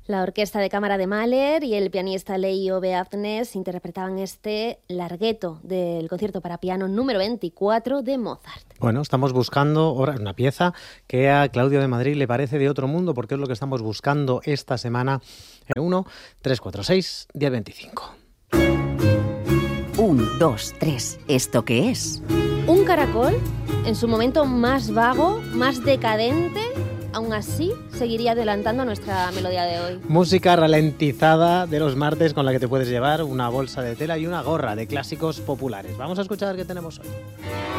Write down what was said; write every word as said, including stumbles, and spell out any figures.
La Orquesta de Cámara de Mahler y el pianista Leio Beathnes interpretaban este larghetto del concierto para piano número veinticuatro de Mozart. Bueno, estamos buscando una pieza que a Claudio de Madrid le parece de otro mundo, porque es lo que estamos buscando esta semana en uno tres cuatro seis diez veinticinco. uno, dos, tres. ¿Esto qué es? Un caracol, en su momento más vago, más decadente, aún así seguiría adelantando nuestra melodía de hoy. Música ralentizada de los martes con la que te puedes llevar una bolsa de tela y una gorra de clásicos populares. Vamos a escuchar qué tenemos hoy.